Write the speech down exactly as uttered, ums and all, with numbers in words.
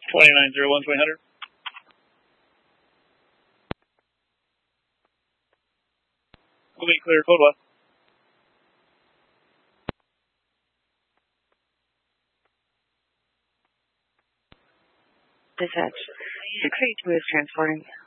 twenty-nine zero one, twenty hundred. We'll be clear, code one. Dispatch. six eight two is transporting.